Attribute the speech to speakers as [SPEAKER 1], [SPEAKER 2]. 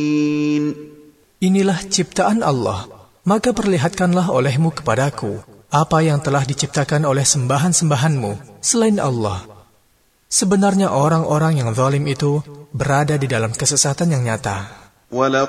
[SPEAKER 1] Inilah ciptaan Allah, maka perlihatkanlah olehmu kepadaku apa yang telah diciptakan oleh sembahan-sembahanmu selain Allah. Sebenarnya orang-orang yang zalim itu berada di dalam kesesatan yang nyata.